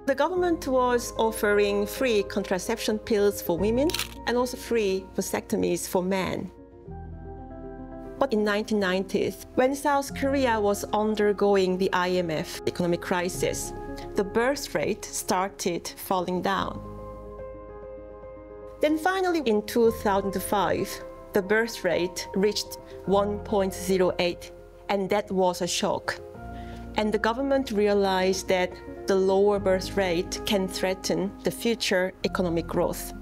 The government was offering free contraception pills for women and also free vasectomies for men. But in 1990s, when South Korea was undergoing the IMF economic crisis, the birth rate started falling down. Then finally, in 2005, the birth rate reached 1.08, and that was a shock. And the government realized that the lower birth rate can threaten the future economic growth.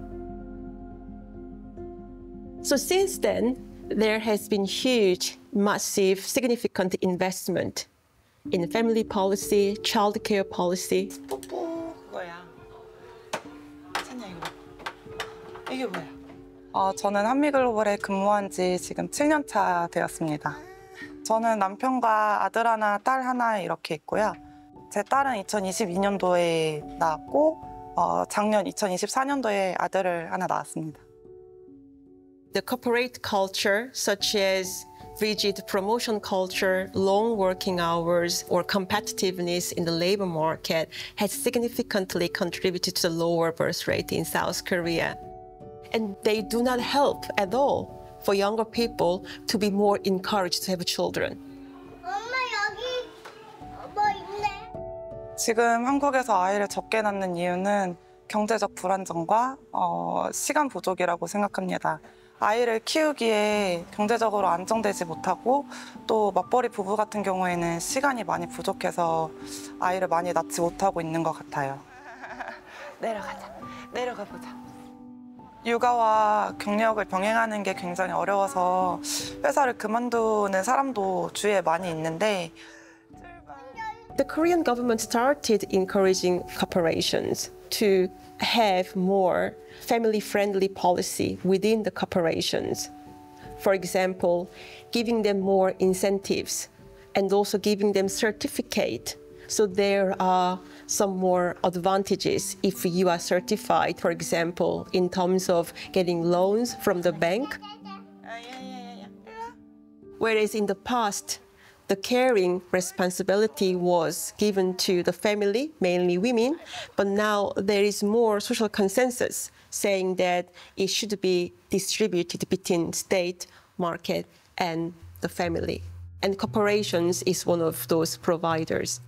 So since then, there has been huge, massive, significant investment in family policy, child care policy. 뽀뽀 그거야. 찬이야 이거. 이게 뭐야? 저는 한미글로벌에 근무한 지 지금 7년 차 되었습니다. 저는 남편과 아들 하나, 딸 하나 이렇게 있고요. 제 딸은 2022년도에 낳았고 작년 2024년도에 아들을 하나 낳았습니다. The corporate culture, such as rigid promotion culture, long working hours, or competitiveness in the labor market, has significantly contributed to the lower birth rate in South Korea. And they do not help at all for younger people to be more encouraged to have children. 엄마 여기 뭐 있네? 지금 한국에서 아이를 적게 낳는 이유는 경제적 불안정과 시간 부족이라고 생각합니다. 아이를 키우기에 경제적으로 안정되지 못하고 또 맞벌이 부부 같은 경우에는 시간이 많이 부족해서 아이를 많이 낳지 못하고 있는 것 같아요. 내려가자. 내려가 보자. 육아와 경력을 병행하는 게 굉장히 어려워서 회사를 그만두는 사람도 주위에 많이 있는데 The Korean government started encouraging corporations to have more family-friendly policy within the corporations. For example, giving them more incentives and also giving them certificate. So there are some more advantages if you are certified, for example, in terms of getting loans from the bank. Whereas in the past, the caring responsibility was given to the family, mainly women, but now there is more social consensus saying that it should be distributed between state, market, and the family. And corporations is one of those providers.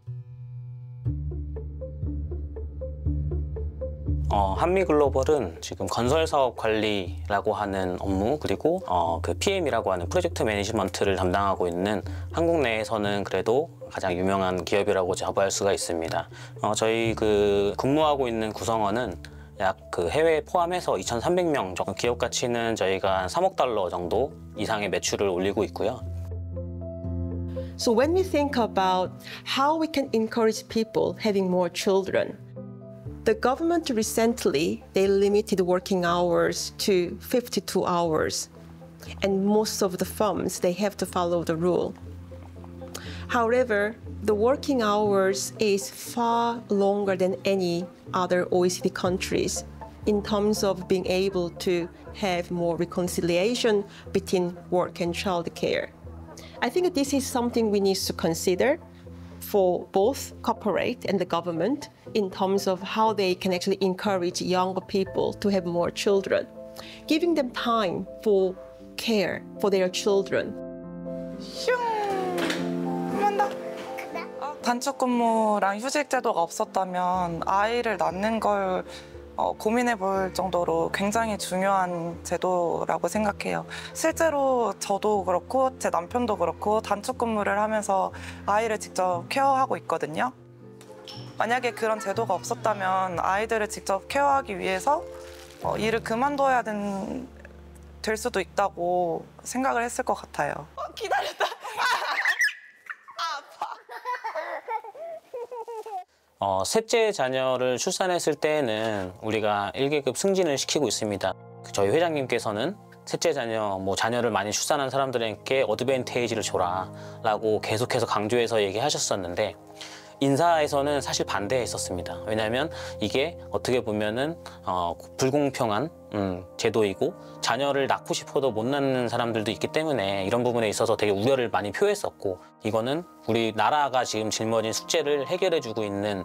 한미글로벌은 지금 건설사업 관리라고 하는 업무 그리고 그 PM이라고 하는 프로젝트 매니지먼트를 담당하고 있는 한국 내에서는 그래도 가장 유명한 기업이라고 자부할 수가 있습니다. 저희 근무하고 있는 구성원은 약 해외 포함해서 2,300명 정도, 기업 가치는 저희가 한 3억 달러 정도 이상의 매출을 올리고 있고요. So when we think about how we can encourage people having more children, the government recently, they limited working hours to 52 hours. And most of the firms, they have to follow the rule. However, the working hours is far longer than any other OECD countries in terms of being able to have more reconciliation between work and childcare. I think this is something we need to consider for both corporate and the government in terms of how they can actually encourage younger people to have more children, giving them time for care for their children. 단축 근무랑 휴직 제도가 없었다면 아이를 낳는 걸 고민해 볼 정도로 굉장히 중요한 제도라고 생각해요. 실제로 저도 그렇고 제 남편도 그렇고 단축 근무를 하면서 아이를 직접 케어하고 있거든요. 만약에 그런 제도가 없었다면 아이들을 직접 케어하기 위해서 일을 그만둬야 될 수도 있다고 생각을 했을 것 같아요. 기다렸다. 셋째 자녀를 출산했을 때에는 우리가 1계급 승진을 시키고 있습니다. 저희 회장님께서는 셋째 자녀, 자녀를 많이 출산한 사람들에게 어드밴테이지를 줘라 라고 계속해서 강조해서 얘기하셨었는데 인사에서는 사실 반대했었습니다. 왜냐하면 이게 어떻게 보면은 불공평한 제도이고 자녀를 낳고 싶어도 못 낳는 사람들도 있기 때문에 이런 부분에 있어서 되게 우려를 많이 표했었고 이거는 우리 나라가 지금 짊어진 숙제를 해결해주고 있는